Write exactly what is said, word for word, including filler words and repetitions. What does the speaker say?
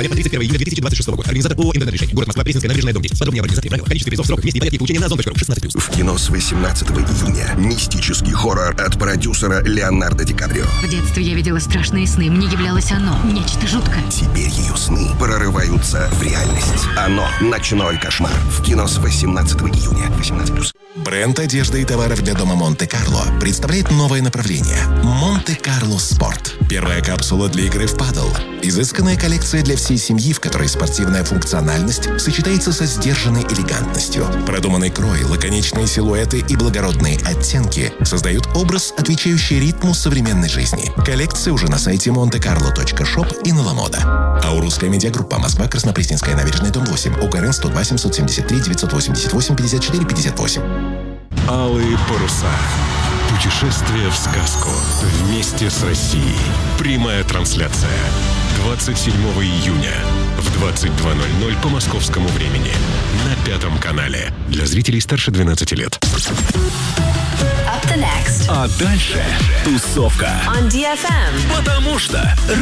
января по тридцать первое июля две тысячи двадцать шестого года. Организатор ООО «Интернет-решение». Город Москва, Пресненская набережная, дом десять. Подробнее об организации, правилах, количестве призов, сроках, месте и порядке получения на зон.ру. шестнадцать плюс. В кино с восемнадцатого июня мистический хоррор от продюсера Леонардо Ди Каприо. В детстве я видела страшные сны. Мне являлось оно. Нечто жуткое. Теперь ее сны прорываются в реальность. Оно. Ночной кошмар. В кино с восемнадцатого июня. восемнадцать плюс. Бренд одежды и товаров для дома Монте-Карло представляет новое направление – Монте-Карло Спорт. Первая капсула для игры в падл. Изысканная коллекция для всей семьи, в которой спортивная функциональность сочетается со сдержанной элегантностью. Продуманный крой, лаконичные силуэты и благородные оттенки создают образ, отвечающий ритму современной жизни. Коллекция уже на сайте монте карло точка шоп и на Ламода. Аурусская медиагруппа. Москва, Краснопресненская набережная, дом восемь. ОГРН сто два семьсот семьдесят три девятьсот восемьдесят восемь пятьдесят четыре пятьдесят восемь. Алые паруса. Путешествие в сказку. Вместе с Россией. Прямая трансляция. двадцать седьмого июня в двадцать два ноль ноль по московскому времени. На Пятом канале. Для зрителей старше двенадцати лет. Up the next. А дальше тусовка. On ди эф эм. Потому что